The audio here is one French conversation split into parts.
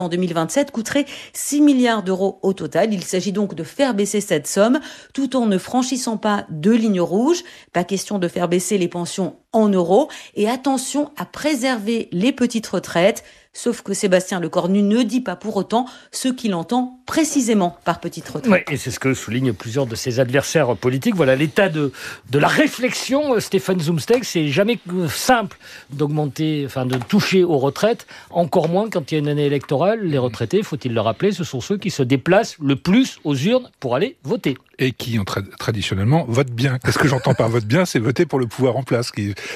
en 2027 coûterait 6 milliards d'euros au total. Il s'agit donc de faire baisser cette somme tout en ne franchissant pas de ligne rouge. Pas question de faire baisser les pensions en euros. Et attention à préserver les petites retraites. Sauf que Sébastien Lecornu ne dit pas pour autant ce qu'il entend précisément par petite retraite. Ouais, et c'est ce que soulignent plusieurs de ses adversaires politiques. Voilà l'état de la réflexion. Stéphane Zumsteg, c'est jamais simple d'augmenter, de toucher aux retraites, encore moins quand il y a une année électorale. Les retraités, faut-il le rappeler, ce sont ceux qui se déplacent le plus aux urnes pour aller voter. Et qui traditionnellement votent bien. Qu'est-ce que j'entends par vote bien ? C'est voter pour le pouvoir en place.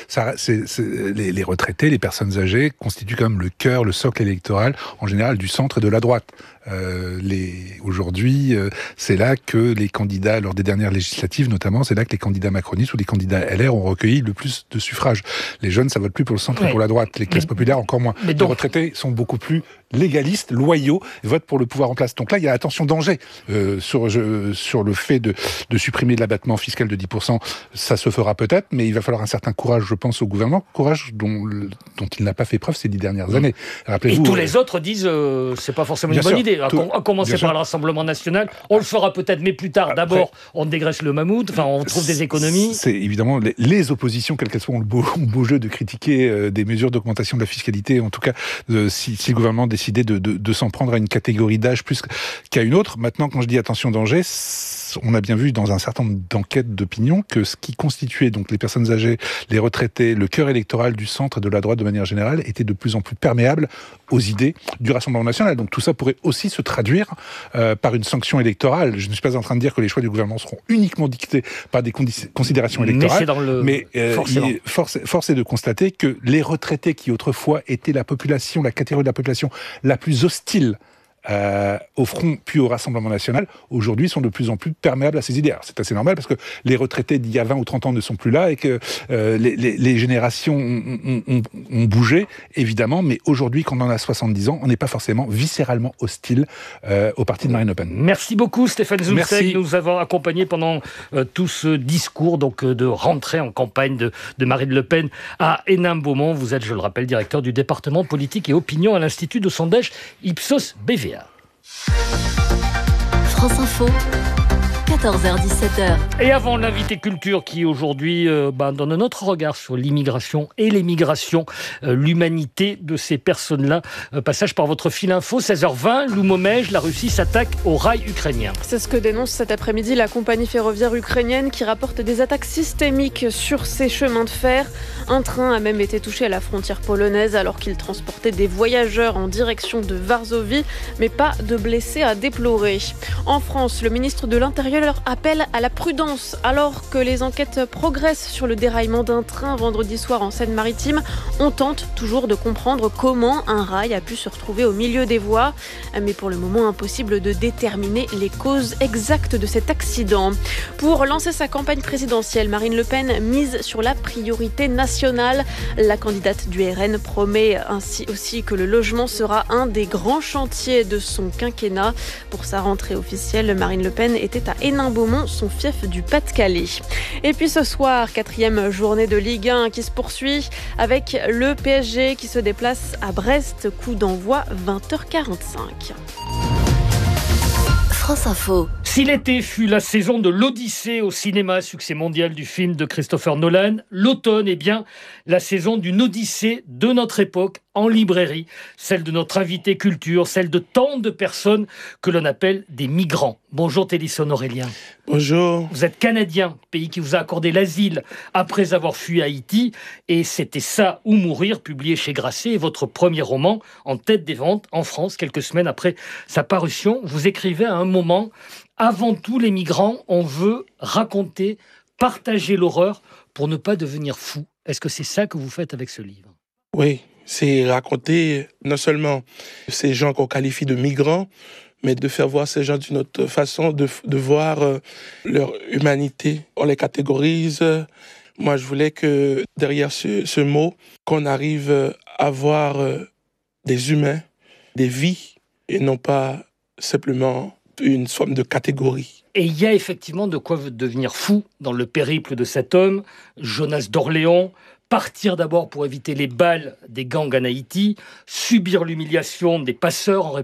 Les retraités, les personnes âgées constituent quand même le cœur, le socle électoral, en général, du centre et de la droite. Aujourd'hui, c'est là que les candidats, lors des dernières législatives notamment, c'est là que les candidats macronistes ou les candidats LR ont recueilli le plus de suffrages. Les jeunes, ça vote plus pour le centre et pour la droite. Les classes populaires, encore moins. Les retraités sont beaucoup plus légalistes, loyaux, et votent pour le pouvoir en place. Donc là, il y a attention danger sur le fait de supprimer l'abattement fiscal de 10%. Ça se fera peut-être, mais il va falloir un certain courage, je pense, au gouvernement. Courage dont il n'a pas fait preuve ces 10 dernières années. Rappelez-vous, et tous les autres disent c'est pas forcément une bonne idée. À commencer par le Rassemblement National. On le fera peut-être, mais plus tard. D'abord, on dégraisse le mammouth, on trouve des économies. C'est évidemment les oppositions, quelles qu'elles soient, ont le beau jeu de critiquer des mesures d'augmentation de la fiscalité. En tout cas, si le gouvernement décidait de s'en prendre à une catégorie d'âge plus qu'à une autre. Maintenant, quand je dis attention danger, on a bien vu dans un certain nombre d'enquêtes d'opinion que ce qui constituait donc les personnes âgées, les retraités, le cœur électoral du centre et de la droite de manière générale était de plus en plus perméable aux idées du Rassemblement national. Donc tout ça pourrait aussi se traduire par une sanction électorale. Je ne suis pas en train de dire que les choix du gouvernement seront uniquement dictés par des considérations électorales, mais force est de constater que les retraités qui autrefois étaient la catégorie de la population la plus hostile au Front puis au Rassemblement national, aujourd'hui sont de plus en plus perméables à ces idées. Alors, c'est assez normal parce que les retraités d'il y a 20 ou 30 ans ne sont plus là et que les générations ont bougé, évidemment, mais aujourd'hui, quand on en a 70 ans, on n'est pas forcément viscéralement hostile au parti de Marine Le Pen. Merci beaucoup Stéphane Zumsteg, nous avons accompagné pendant tout ce discours de rentrée en campagne de Marine Le Pen à Hénin-Beaumont. Vous êtes, je le rappelle, directeur du département politique et opinion à l'Institut de sondage Ipsos BVA. France Info, 14h-17h. Et avant l'invité culture qui aujourd'hui donne notre regard sur l'immigration et l'émigration, l'humanité de ces personnes-là. Passage par votre fil info, 16h20, Loumomège, la Russie s'attaque au rail ukrainien. C'est ce que dénonce cet après-midi la compagnie ferroviaire ukrainienne qui rapporte des attaques systémiques sur ses chemins de fer. Un train a même été touché à la frontière polonaise alors qu'il transportait des voyageurs en direction de Varsovie, mais pas de blessés à déplorer. En France, le ministre de l'Intérieur appelle à la prudence alors que les enquêtes progressent sur le déraillement d'un train vendredi soir en Seine-Maritime. On tente toujours de comprendre comment un rail a pu se retrouver au milieu des voies, mais pour le moment impossible de déterminer les causes exactes de cet accident. Pour lancer sa campagne présidentielle, Marine Le Pen mise sur la priorité nationale. La candidate du RN promet ainsi aussi que le logement sera un des grands chantiers de son quinquennat. Pour sa rentrée officielle, Marine Le Pen était à Hénin-Beaumont, son fief du Pas-de-Calais. Et puis ce soir, 4e journée de Ligue 1 qui se poursuit avec le PSG qui se déplace à Brest. Coup d'envoi 20h45. France Info. Si l'été fut la saison de l'Odyssée au cinéma, succès mondial du film de Christopher Nolan, l'automne est bien la saison d'une Odyssée de notre époque en librairie, celle de notre invité culture, celle de tant de personnes que l'on appelle des migrants. Bonjour Télisson Aurélien. Bonjour. Vous êtes canadien, pays qui vous a accordé l'asile après avoir fui Haïti, et c'était Ça ou mourir, publié chez Grasset, et votre premier roman en tête des ventes en France, quelques semaines après sa parution. Vous écrivez à un moment: avant tout les migrants, on veut raconter, partager l'horreur pour ne pas devenir fou. Est-ce que c'est ça que vous faites avec ce livre ? Oui, c'est raconter non seulement ces gens qu'on qualifie de migrants, mais de faire voir ces gens d'une autre façon, de voir leur humanité. On les catégorise. Moi, je voulais que derrière ce mot, qu'on arrive à voir des humains, des vies, et non pas simplement une forme de catégorie. Et il y a effectivement de quoi devenir fou dans le périple de cet homme, Jonas d'Orléans, partir d'abord pour éviter les balles des gangs en Haïti, subir l'humiliation des passeurs en